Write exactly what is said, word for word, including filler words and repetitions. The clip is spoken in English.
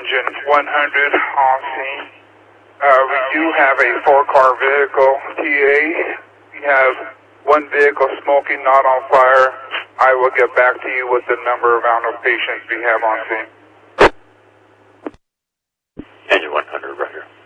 engine one hundred on scene. Uh, we do have a four-car vehicle, T A. We have one vehicle smoking, not on fire. I will get back to you with the number amount of patients we have on scene. Engine one hundred, right here.